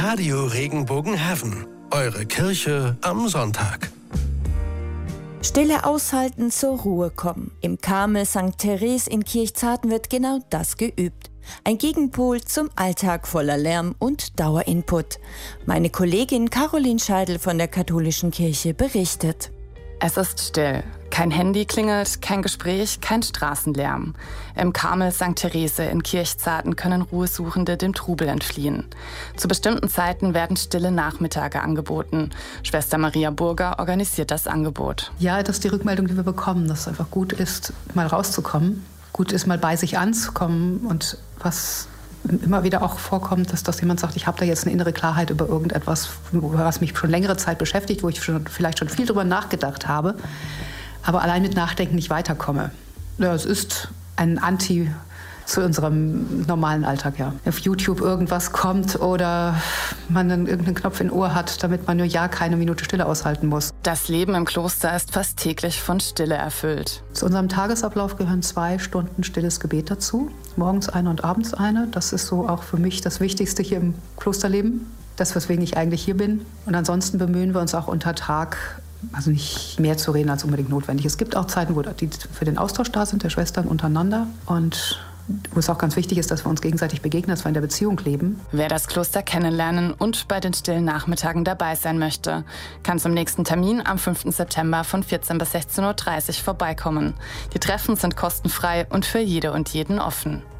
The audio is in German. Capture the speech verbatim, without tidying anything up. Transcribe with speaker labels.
Speaker 1: Radio Regenbogenhaven. Eure Kirche am Sonntag.
Speaker 2: Stille aushalten, zur Ruhe kommen. Im Karmel Sankt Therese in Kirchzarten wird genau das geübt. Ein Gegenpol zum Alltag voller Lärm und Dauerinput. Meine Kollegin Caroline Scheidel von der Katholischen Kirche berichtet.
Speaker 3: Es ist still. Kein Handy klingelt, kein Gespräch, kein Straßenlärm. Im Karmel Sankt Therese in Kirchzarten können Ruhesuchende dem Trubel entfliehen. Zu bestimmten Zeiten werden stille Nachmittage angeboten. Schwester Maria Burger organisiert das Angebot.
Speaker 4: Ja, das ist die Rückmeldung, die wir bekommen, dass es einfach gut ist, mal rauszukommen. Gut ist, mal bei sich anzukommen. Und was immer wieder auch vorkommt, dass, dass jemand sagt, ich habe da jetzt eine innere Klarheit über irgendetwas, was mich schon längere Zeit beschäftigt, wo ich schon, vielleicht schon viel drüber nachgedacht habe, aber allein mit Nachdenken nicht weiterkomme. Ja, es ist ein Anti zu unserem normalen Alltag, ja. Auf YouTube irgendwas kommt oder man dann irgendeinen Knopf im Ohr hat, damit man nur ja keine Minute Stille aushalten muss.
Speaker 3: Das Leben im Kloster ist fast täglich von Stille erfüllt.
Speaker 4: Zu unserem Tagesablauf gehören zwei Stunden stilles Gebet dazu. Morgens eine und abends eine. Das ist so auch für mich das Wichtigste hier im Klosterleben. Das, weswegen ich eigentlich hier bin. Und ansonsten bemühen wir uns auch unter Tag, also nicht mehr zu reden als unbedingt notwendig. Es gibt auch Zeiten, wo die für den Austausch da sind, der Schwestern untereinander. Und wo es auch ganz wichtig ist, dass wir uns gegenseitig begegnen, dass wir in der Beziehung leben.
Speaker 3: Wer das Kloster kennenlernen und bei den stillen Nachmittagen dabei sein möchte, kann zum nächsten Termin am fünften September von vierzehn bis sechzehn Uhr dreißig vorbeikommen. Die Treffen sind kostenfrei und für jede und jeden offen.